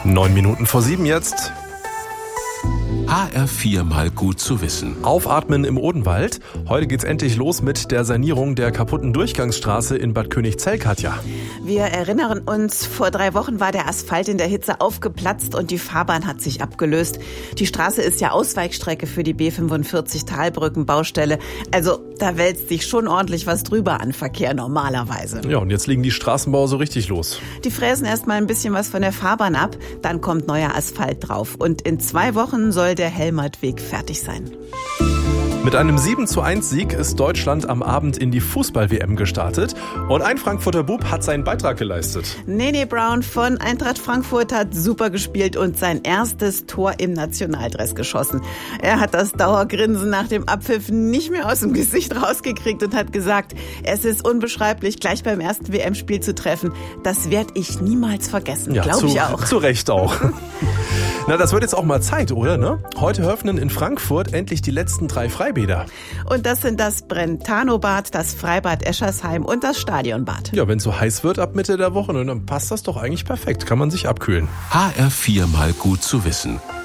7:09 jetzt. HR4 mal gut zu wissen. Aufatmen im Odenwald. Heute geht's endlich los mit der Sanierung der kaputten Durchgangsstraße in Bad Königzell, Katja. Wir erinnern uns, vor 3 Wochen war der Asphalt in der Hitze aufgeplatzt und die Fahrbahn hat sich abgelöst. Die Straße ist ja Ausweichstrecke für die B45 Talbrückenbaustelle. Also da wälzt sich schon ordentlich was drüber an Verkehr normalerweise. Ja, und jetzt legen die Straßenbauer so richtig los. Die fräsen erst mal ein bisschen was von der Fahrbahn ab, dann kommt neuer Asphalt drauf. Und in 2 Wochen soll der Helmertweg fertig sein. Mit einem 7:1 ist Deutschland am Abend in die Fußball-WM gestartet und ein Frankfurter Bub hat seinen Beitrag geleistet. Nene Brown von Eintracht Frankfurt hat super gespielt und sein erstes Tor im Nationaldress geschossen. Er hat das Dauergrinsen nach dem Abpfiff nicht mehr aus dem Gesicht rausgekriegt und hat gesagt, es ist unbeschreiblich, gleich beim ersten WM-Spiel zu treffen. Das werde ich niemals vergessen, Ja, glaube ich auch. Zu Recht auch. Na, das wird jetzt auch mal Zeit, oder? Ne? Heute öffnen in Frankfurt endlich die letzten 3 Freibäder. Und das sind das Brentano-Bad, das Freibad Eschersheim und das Stadionbad. Ja, wenn es so heiß wird ab Mitte der Woche, dann passt das doch eigentlich perfekt. Kann man sich abkühlen. HR4 mal gut zu wissen.